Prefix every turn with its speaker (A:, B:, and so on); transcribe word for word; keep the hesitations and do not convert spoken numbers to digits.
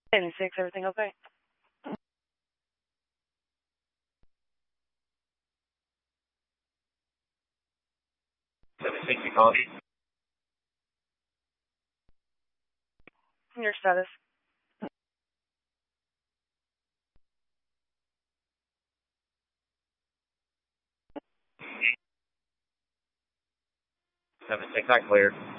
A: seventy-six, everything okay?
B: seventy-six, you called?
A: Your status.
B: seventy-six, I cleared.